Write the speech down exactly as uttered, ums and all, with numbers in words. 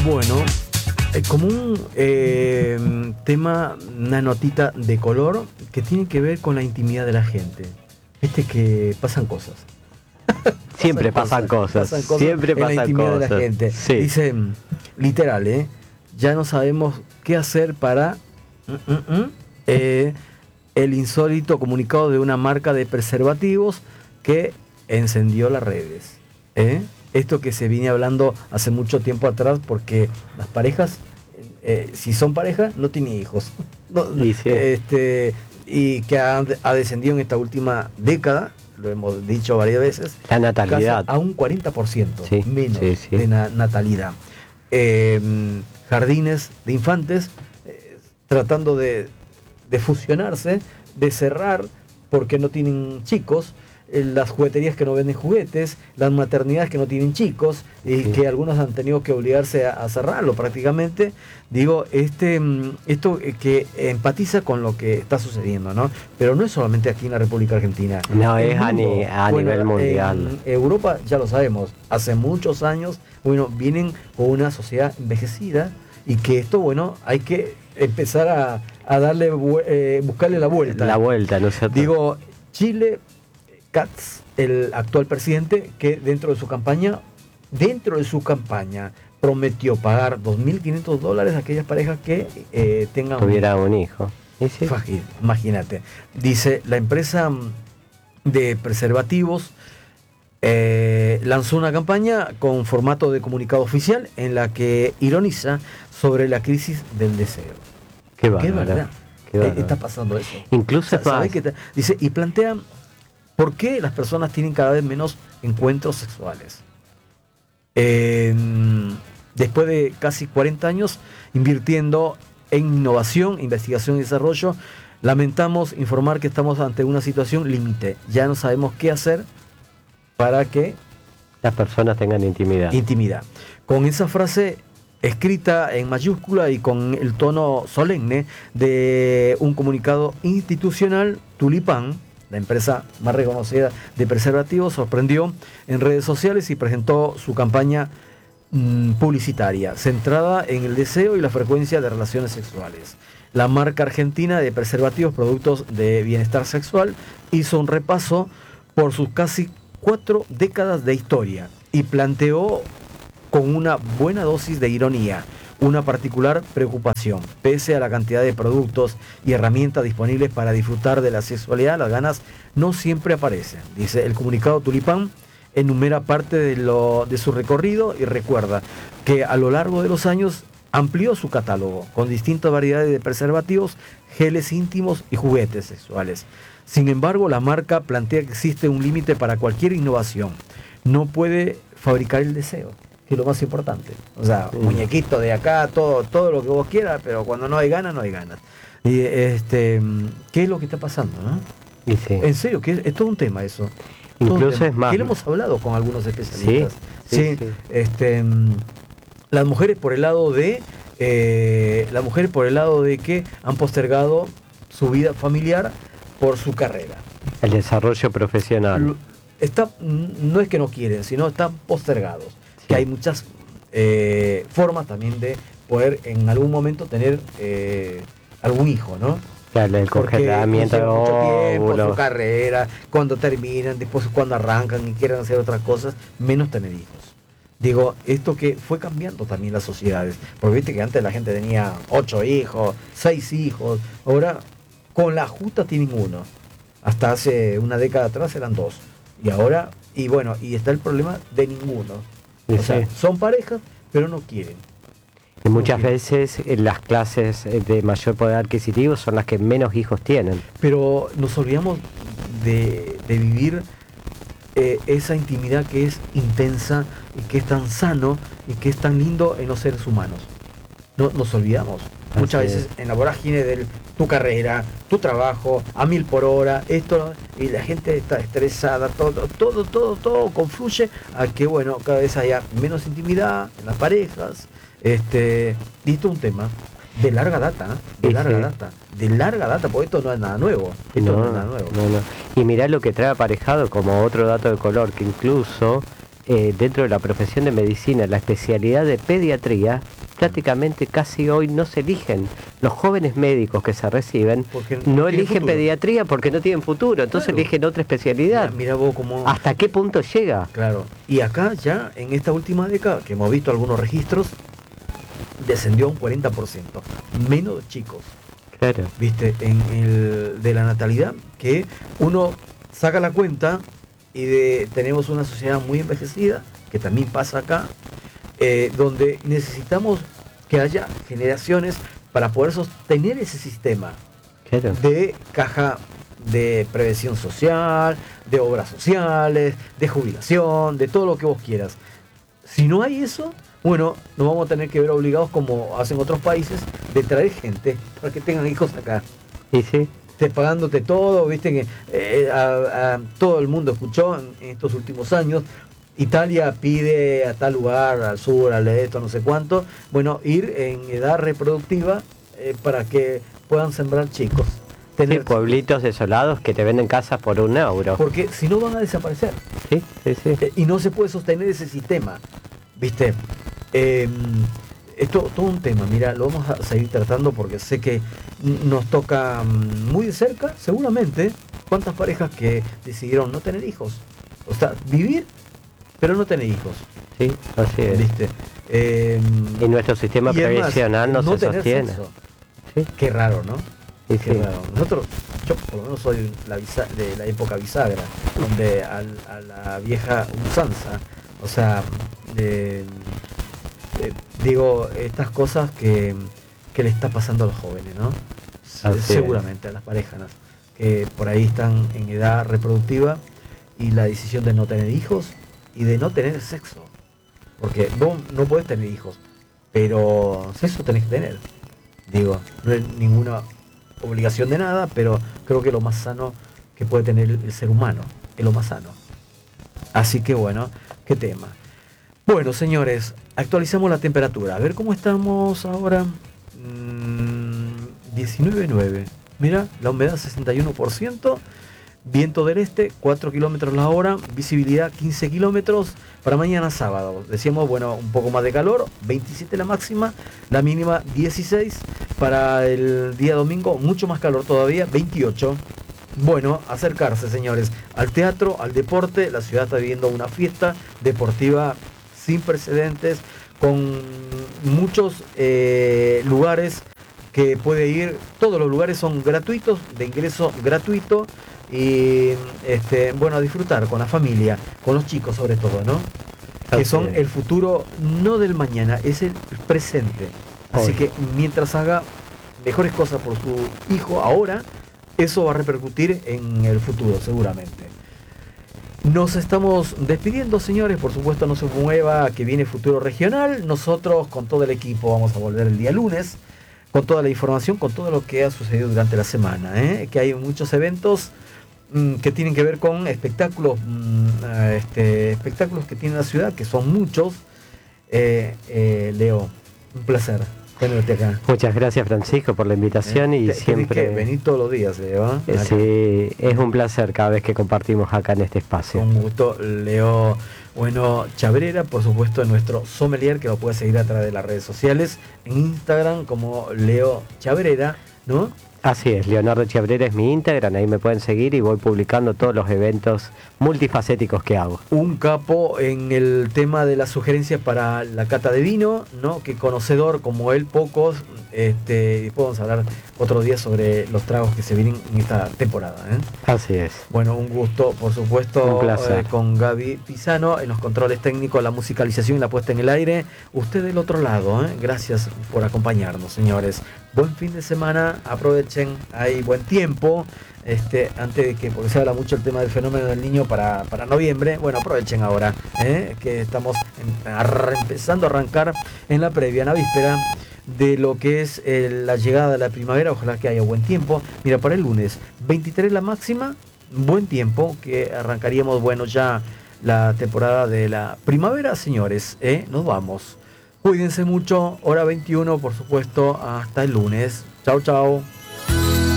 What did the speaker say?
Bueno, eh, como un eh, tema, una notita de color que tiene que ver con la intimidad de la gente. Viste que pasan cosas. Siempre pasan, pasan, cosas, pasan cosas. Siempre en pasan la intimidad cosas. de la gente. Sí. Dice, literal, ¿eh? Ya no sabemos qué hacer para mm, mm, mm, eh, el insólito comunicado de una marca de preservativos que encendió las redes. ¿eh? Esto que se viene hablando hace mucho tiempo atrás, porque las parejas, eh, si son parejas, no tienen hijos. No, y, sí. este, y que ha, ha descendido en esta última década, lo hemos dicho varias veces, la natalidad a un cuarenta por ciento sí, menos sí, sí. de na natalidad. Eh, jardines de infantes eh, tratando de, de fusionarse, de cerrar porque no tienen chicos, eh, las jugueterías que no venden juguetes, las maternidades que no tienen chicos y sí. que algunos han tenido que obligarse a, a cerrarlo prácticamente. Digo, este esto que empatiza con lo que está sucediendo, ¿no? Pero no es solamente aquí en la República Argentina. No, es a, ni, a bueno, nivel mundial. En Europa, ya lo sabemos, hace muchos años, bueno, vienen con una sociedad envejecida y que esto, bueno, hay que empezar a, a darle, eh, buscarle la vuelta. La vuelta, ¿no es cierto? Digo, Chile, Katz, el actual presidente, que dentro de su campaña, dentro de su campaña, prometió pagar dos mil quinientos dólares a aquellas parejas que eh, tengan tuviera un hijo. ¿Y sí? Imagínate. Dice, la empresa de preservativos eh, lanzó una campaña con formato de comunicado oficial en la que ironiza sobre la crisis del deseo. Qué bárbaro. Qué verdad. Qué bárbaro. Está pasando eso. Incluso o sea, ¿sabe qué dice, y plantean por qué las personas tienen cada vez menos encuentros sexuales. Eh, después de casi cuarenta años invirtiendo en innovación, investigación y desarrollo, lamentamos informar que estamos ante una situación límite. Ya no sabemos qué hacer para que las personas tengan intimidad. Intimidad. Con esa frase escrita en mayúscula y con el tono solemne de un comunicado institucional, Tulipán, la empresa más reconocida de preservativos, sorprendió en redes sociales y presentó su campaña mmm, publicitaria, centrada en el deseo y la frecuencia de relaciones sexuales. La marca argentina de preservativos, productos de bienestar sexual, hizo un repaso por sus casi cuatro décadas de historia y planteó con una buena dosis de ironía una particular preocupación. Pese a la cantidad de productos y herramientas disponibles para disfrutar de la sexualidad, las ganas no siempre aparecen. Dice el comunicado Tulipán, enumera parte de, lo, de su recorrido y recuerda que a lo largo de los años amplió su catálogo con distintas variedades de preservativos, geles íntimos y juguetes sexuales. Sin embargo, la marca plantea que existe un límite para cualquier innovación. No puede fabricar el deseo, que es lo más importante. O sea, un muñequito de acá, todo, todo lo que vos quieras, pero cuando no hay ganas, no hay ganas. Y este, ¿qué es lo que está pasando? ¿no? Y sí. En serio, que es, es todo un tema eso. Incluso es más. Que lo hemos hablado con algunos especialistas. Sí, sí, sí, sí. Este, las mujeres por el lado de, eh, las mujeres por el lado de que han postergado su vida familiar por su carrera. El desarrollo profesional. Está, no es que no quieren, sino están postergados. Que hay muchas eh, formas también de poder en algún momento tener eh, algún hijo, ¿no? Claro, el congelamiento de óvulos, su carrera, cuando terminan, después cuando arrancan y quieren hacer otras cosas, menos tener hijos. Digo, esto que fue cambiando también las sociedades, porque viste que antes la gente tenía ocho hijos, seis hijos, ahora con la justa tienen uno. Hasta hace una década atrás eran dos. Y ahora, y bueno, y está el problema de ninguno. O sí. sea, son parejas, pero no quieren. Y muchas no veces quieren. Las clases de mayor poder adquisitivo son las que menos hijos tienen. Pero nos olvidamos de, de vivir eh, esa intimidad que es intensa y que es tan sano y que es tan lindo en los seres humanos. No, nos olvidamos. Así muchas veces es. En la vorágine de tu carrera, tu trabajo, a mil por hora, esto, y la gente está estresada, todo, todo, todo, todo confluye a que, bueno, cada vez haya menos intimidad en las parejas, este, y esto es un tema de larga data, ¿eh? de sí, larga sí. data, de larga data, porque esto no es nada nuevo, esto no, no es nada nuevo. No, no. Y mirá lo que trae aparejado como otro dato de color, que incluso eh, dentro de la profesión de medicina, la especialidad de pediatría prácticamente casi hoy no se eligen. Los jóvenes médicos que se reciben porque no eligen futuro. pediatría porque no tienen futuro, entonces claro. eligen otra especialidad. Mira, mira vos cómo... ¿Hasta qué punto llega? Claro. Y acá ya, en esta última década, que hemos visto algunos registros, descendió un cuarenta por ciento. Menos chicos. Claro. Viste, en el de la natalidad, que uno saca la cuenta y de, tenemos una sociedad muy envejecida, que también pasa acá, eh, donde necesitamos que haya generaciones para poder sostener ese sistema claro. de caja de prevención social, de obras sociales, de jubilación, de todo lo que vos quieras. Si no hay eso, bueno, nos vamos a tener que ver obligados, como hacen otros países, de traer gente para que tengan hijos acá. Y sí. Te pagándote todo, viste que eh, a, a, todo el mundo escuchó en, en estos últimos años. Italia pide a tal lugar, al sur, al este, no sé cuánto, bueno, ir en edad reproductiva eh, para que puedan sembrar chicos. Tener sí, pueblitos desolados que te venden casas por un euro. Porque si no van a desaparecer. Sí, sí, sí. Eh, y no se puede sostener ese sistema, ¿viste? Eh, esto todo un tema, mira, lo vamos a seguir tratando porque sé que nos toca muy de cerca, seguramente, cuántas parejas que decidieron no tener hijos. O sea, vivir, pero no tener hijos. Sí, así es. ¿Viste? Eh, y nuestro sistema previsional no, no se sostiene. ¿Sí? Qué raro, ¿no? Sí, Qué sí. raro. Nosotros, yo por lo menos soy la bisa, de la época bisagra, donde al, a la vieja usanza, o sea, eh, eh, digo, estas cosas que, que le está pasando a los jóvenes, ¿no? Así seguramente es. A las parejas, ¿no? Que por ahí están en edad reproductiva y la decisión de no tener hijos y de no tener sexo. Porque vos no podés tener hijos, pero sexo tenés que tener. Digo, no es ninguna obligación de nada, pero creo que lo más sano que puede tener el ser humano es lo más sano. Así que bueno, qué tema. Bueno, señores, actualizamos la temperatura. A ver cómo estamos ahora. Mm, diecinueve punto nueve. Mira, la humedad sesenta y uno por ciento. Viento del este, cuatro kilómetros la hora. Visibilidad quince kilómetros. Para mañana sábado, decíamos, bueno, un poco más de calor. veintisiete la máxima. La mínima dieciséis. Para el día domingo, mucho más calor todavía, veintiocho. Bueno, acercarse, señores, al teatro, al deporte. La ciudad está viviendo una fiesta deportiva sin precedentes, con muchos eh, lugares que puede ir. Todos los lugares son gratuitos, de ingreso gratuito. Y este, bueno, a disfrutar con la familia, con los chicos sobre todo, ¿no? Que son el futuro, no del mañana, es el presente. Así que mientras haga mejores cosas por su hijo ahora, eso va a repercutir en el futuro seguramente. Nos estamos despidiendo, señores. Por supuesto, no se mueva, que viene Futuro Regional. Nosotros con todo el equipo vamos a volver el día lunes con toda la información, con todo lo que ha sucedido durante la semana, ¿eh? Que hay muchos eventos mmm, que tienen que ver con espectáculos, mmm, este, espectáculos que tiene la ciudad, que son muchos. Eh, eh, Leo, un placer tenerte acá. Muchas gracias, Francisco, por la invitación. ¿Eh? Y te, siempre que venir todos los días, Leo. ¿eh? Sí, es un placer cada vez que compartimos acá en este espacio. Con gusto, Leo. Bueno, Chabrera, por supuesto, nuestro sommelier, que lo puede seguir a través de las redes sociales, en Instagram como Leo Chabrera, ¿no? Así es, Leonardo Chabrera es mi Instagram, ahí me pueden seguir y voy publicando todos los eventos multifacéticos que hago. Un capo en el tema de las sugerencias para la cata de vino, ¿no? Que conocedor como él, pocos. Este, y podemos hablar otro día sobre los tragos que se vienen en esta temporada, ¿eh? Así es. Bueno, un gusto, por supuesto, un placer. Eh, con Gaby Pisano en los controles técnicos, la musicalización y la puesta en el aire. Usted del otro lado, ¿eh? Gracias por acompañarnos, señores. Buen fin de semana, aprovechen, hay buen tiempo. Este, antes de que, porque se habla mucho el tema del fenómeno del niño para, para noviembre, bueno, aprovechen ahora, ¿eh? Que estamos en, ar, empezando a arrancar en la previa, en la víspera de lo que es eh, la llegada de la primavera. Ojalá que haya buen tiempo. Mira, para el lunes, veintitrés la máxima, buen tiempo, que arrancaríamos, bueno, ya la temporada de la primavera, señores, ¿eh? Nos vamos. Cuídense mucho, hora veintiuno, por supuesto, hasta el lunes. Chao, chao.